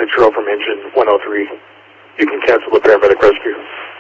Trail from engine 103. You can cancel the paramedic rescue.